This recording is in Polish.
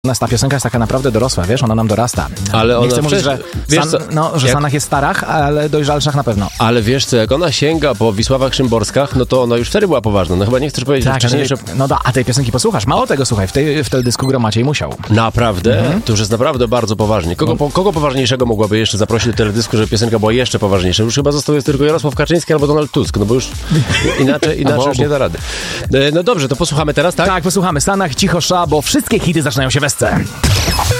Ta piosenka jest taka naprawdę dorosła, wiesz, ona nam dorasta. Ale ona nie chcę mówić, że, Sanach jest starach, ale dojrzalszych na pewno. Ale wiesz co, jak ona sięga po Wisławach Szymborskach, no to ona już wtedy była poważna. No chyba nie chcesz powiedzieć, że wcześniejsze... a tej piosenki posłuchasz. Mało tego, słuchaj, w teledysku Gro Maciej musiał. Naprawdę? To już jest naprawdę bardzo poważnie. Kogo poważniejszego mogłaby jeszcze zaprosić do teledysku, żeby piosenka była jeszcze poważniejsza? Już chyba został tylko Jarosław Kaczyński albo Donald Tusk, no bo już inaczej już nie da rady. No dobrze, to posłuchamy teraz, tak? Tak, posłuchamy. Sanach, Cicho Sza, bo wszystkie hity zaczynają się w SC.